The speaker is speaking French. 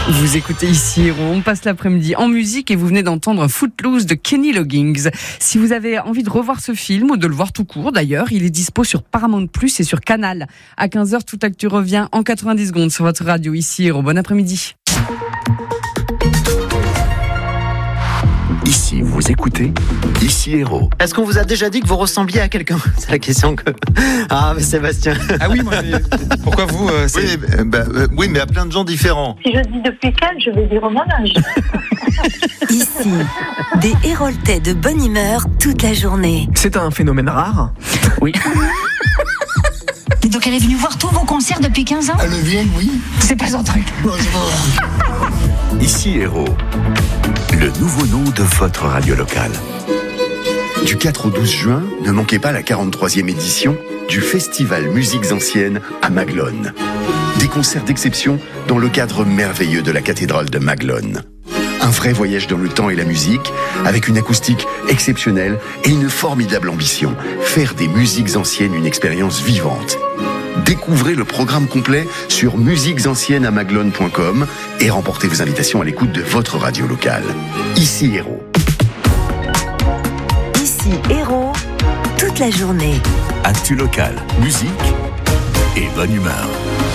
Vous écoutez ici Héros, on passe l'après-midi en musique et vous venez d'entendre Footloose de Kenny Loggins. Si vous avez envie de revoir ce film ou de le voir tout court d'ailleurs, il est dispo sur Paramount Plus et sur Canal. À 15h, Tout Actu revient en 90 secondes sur votre radio ici Héros. Bon après-midi. Ici, vous écoutez Ici Héros. Est-ce qu'on vous a déjà dit que vous ressembliez à quelqu'un ? C'est la question que... Ah, mais Sébastien. Ah oui, moi, mais pourquoi vous Oui, mais à plein de gens différents. Si je dis depuis quand, je vais dire au mon âge. Ici, des Héroltais de bonne humeur toute la journée. C'est un phénomène rare. Oui. Et donc elle est venue voir tous vos concerts depuis 15 ans ? Elle vient, oui. C'est pas son truc. Ici Héros. Le nouveau nom de votre radio locale. Du 4 au 12 juin, ne manquez pas la 43e édition du Festival Musiques Anciennes à Maglone. Des concerts d'exception dans le cadre merveilleux de la cathédrale de Maglone. Un vrai voyage dans le temps et la musique, avec une acoustique exceptionnelle et une formidable ambition. Faire des musiques anciennes une expérience vivante. Découvrez le programme complet sur musiquesanciennesaMaglone.com et remportez vos invitations à l'écoute de votre radio locale. Ici Héros. Ici Héros, toute la journée. Actu local, musique et bonne humeur.